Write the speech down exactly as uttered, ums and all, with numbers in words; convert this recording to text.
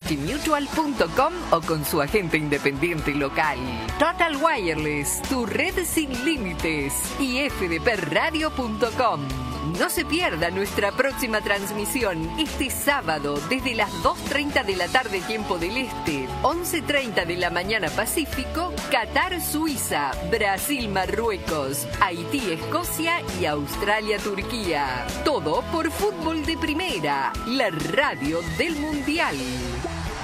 multimutual punto com o con su agente independiente local. Total Wireless, tu red sin límites. Y f d p radio punto com. No se pierda nuestra próxima transmisión este sábado desde las dos treinta de la tarde tiempo del Este, once treinta de la mañana Pacífico, Qatar, Suiza, Brasil, Marruecos, Haití, Escocia y Australia, Turquía. Todo por Fútbol de Primera, la radio del Mundial.